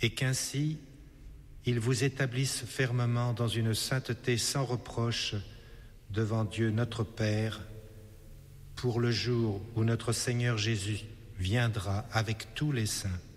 et qu'ainsi il vous établisse fermement dans une sainteté sans reproche devant Dieu notre Père, pour le jour où notre Seigneur Jésus viendra avec tous les saints.